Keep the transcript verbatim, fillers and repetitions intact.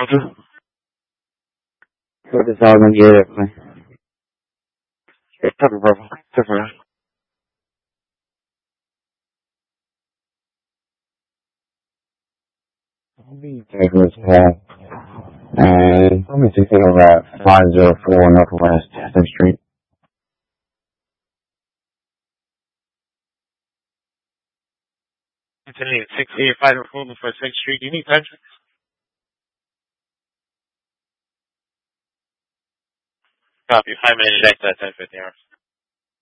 What is all gonna get it, man? It's tough, bro. Tough, bro. I'll be taking this path. And let me take it about five oh four Northwest tenth Street. Continuing at six eight five oh four before sixth Street. Do you need time? Copy. Five minutes exit at ten fifty hours.